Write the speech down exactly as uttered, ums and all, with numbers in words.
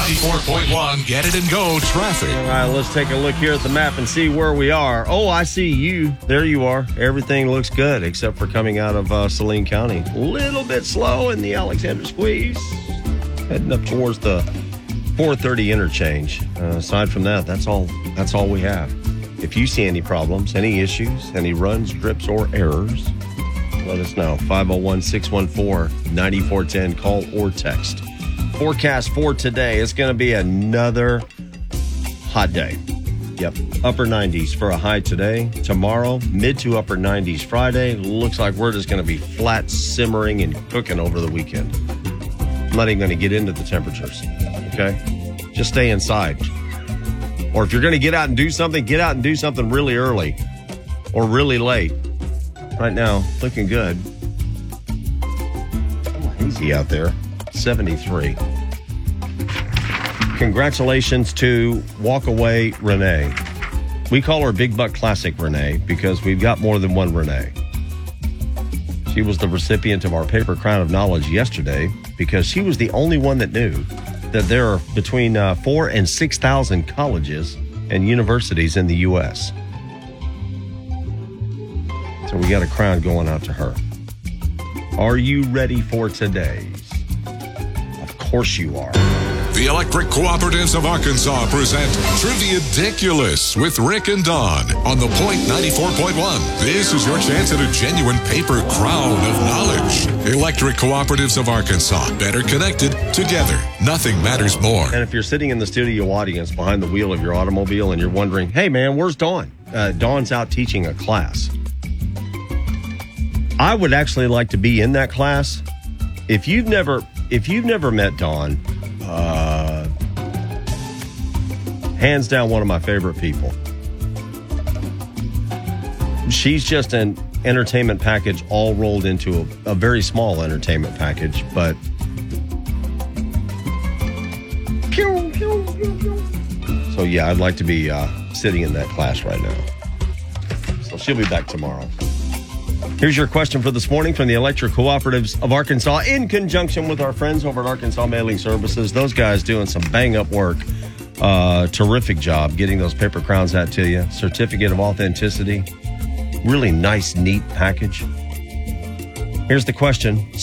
ninety-four point one, Get It and Go traffic. All right, let's take a look here at the map and see where we are. Oh, I see you. There you are. Everything looks good except for coming out of uh, Saline County. A little bit slow in the Alexander Squeeze. Heading up towards the four thirty interchange. Uh, aside from that, that's all. That's all we have. If you see any problems, any issues, any runs, drips, or errors, let us know. five oh one, six one four, nine four one zero. Call or text. Forecast for today is going to be another hot day. Yep. Upper nineties for a high today. Tomorrow, mid to upper nineties Friday. Looks like we're just going to be flat simmering and cooking over the weekend. I'm not even going to get into the temperatures. Okay? Just stay inside. Or if you're going to get out and do something, get out and do something really early or really late. Right now, looking good. Easy out there. seventy-three. Congratulations to Walkaway Renee. We call her Big Buck Classic Renee because we've got more than one Renee. She was the recipient of our Paper Crown of Knowledge yesterday because she was the only one that knew that there are between uh, four and six thousand colleges and universities in the U S So we got a crown going out to her. Are you ready for today's? Of course you are. The Electric Cooperatives of Arkansas present Triviadiculous with Rick and Dawn on The Point ninety-four point one. This is your chance at a genuine paper crown of knowledge. Electric Cooperatives of Arkansas. Better connected, together. Nothing matters more. And if you're sitting in the studio audience behind the wheel of your automobile and you're wondering, hey man, where's Dawn? Uh, Dawn's out teaching a class. I would actually like to be in that class. If you've never, if you've never met Dawn, uh, hands down one of my favorite people. She's just an entertainment package all rolled into a, a very small entertainment package, but so yeah, I'd like to be uh, sitting in that class right now. So she'll be back tomorrow. Here's your question for this morning from the Electric Cooperatives of Arkansas in conjunction with our friends over at Arkansas Mailing Services. Those guys doing some bang-up work. Uh, terrific job getting those paper crowns out to you. Certificate of authenticity. Really nice, neat package. Here's the question.